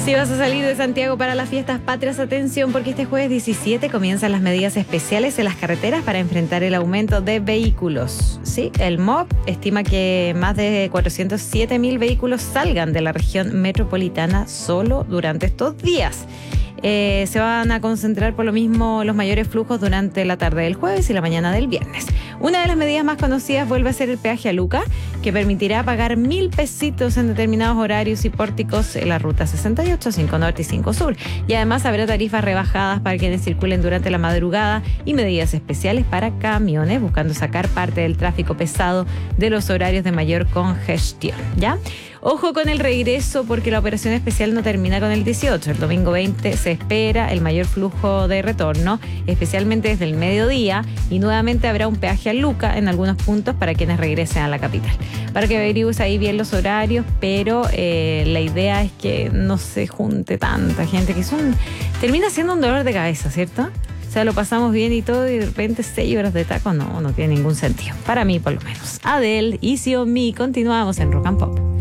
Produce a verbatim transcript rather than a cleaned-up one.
Si vas a salir de Santiago para las fiestas patrias, atención, porque este jueves diecisiete comienzan las medidas especiales en las carreteras para enfrentar el aumento de vehículos. Sí, el M O P estima que más de cuatrocientos siete mil vehículos salgan de la región metropolitana solo durante estos días. Eh, se van a concentrar por lo mismo los mayores flujos durante la tarde del jueves y la mañana del viernes. Una de las medidas más conocidas vuelve a ser el peaje a Luca, que permitirá pagar mil pesitos en determinados horarios y pórticos en la ruta sesenta y ocho, cinco Norte y cinco Sur. Y además habrá tarifas rebajadas para quienes circulen durante la madrugada y medidas especiales para camiones, buscando sacar parte del tráfico pesado de los horarios de mayor congestión, ¿ya? Ojo con el regreso, porque la operación especial no termina con el dieciocho. El domingo veinte se espera el mayor flujo de retorno, especialmente desde el mediodía, y nuevamente habrá un peaje a Luca en algunos puntos para quienes regresen a la capital. Para que averigües ahí bien los horarios, pero eh, la idea es que no se junte tanta gente, que son, termina siendo un dolor de cabeza, ¿cierto? O sea, lo pasamos bien y todo, y de repente seis horas de taco, no, no tiene ningún sentido. Para mí, por lo menos. Adele, Easy on Me, continuamos en Rock and Pop.